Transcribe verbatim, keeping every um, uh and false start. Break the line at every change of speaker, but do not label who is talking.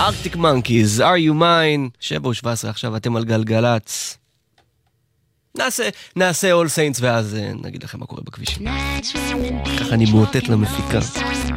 Arctic Monkeys, Are You Mine, שבע ושבע עשרה עכשיו, אתם על גלגלץ. נעשה, נעשה All Saints ואז נגיד לכם מה קורה בכבישים. ככה אני מועטט למפיקה.